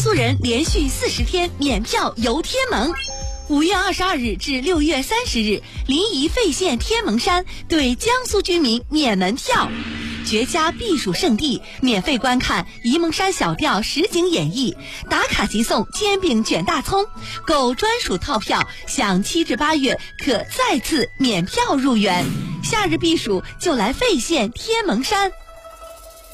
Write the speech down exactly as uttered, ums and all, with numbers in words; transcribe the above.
苏人连续四十天免票游天门。五月二十二日至六月三十日，临沂费县天门山对江苏居民免门票。绝佳避暑胜地，免费观看沂蒙山小调实景演绎，打卡即送煎饼卷大葱，购专属套票享七至八月可再次免票入园。夏日避暑就来费县天门山。